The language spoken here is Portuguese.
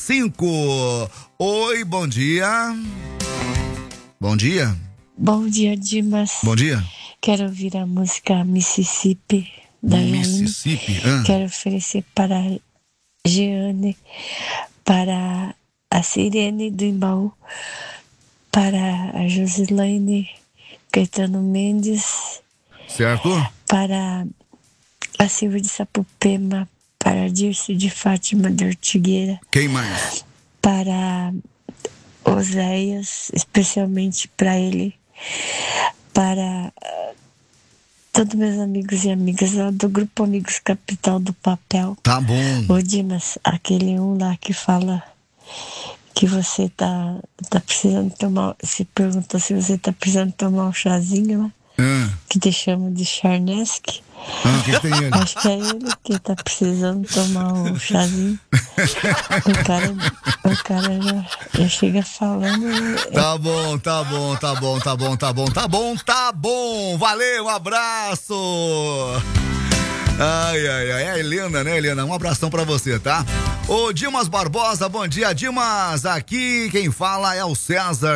5. Oi, bom dia. Bom dia. Bom dia, Dimas. Bom dia. Quero ouvir a música Mississippi da Mississippi. Jaine. Quero oferecer para a Jeane, para a Sirene do Imbaú, para a Josilane, Caetano Mendes, certo? Para a Silvia de Sapupema, para a Dirce de Fátima de Ortigueira. Quem mais? Para Oséias, especialmente para ele, para todos meus amigos e amigas do Grupo Amigos Capital do Papel. Tá bom. Ô Dimas, aquele lá que fala que você tá precisando tomar, se perguntou se você tá precisando tomar um chazinho lá, que te chamam de Charnesk. O que tem ele? Acho que é ele que tá precisando tomar um chazinho. O cara já chega falando. Tá bom. Valeu, abraço. Ai. É a Helena, né, Helena? Um abração pra você, tá? Ô, Dimas Barbosa, bom dia, Dimas. Aqui quem fala é o César.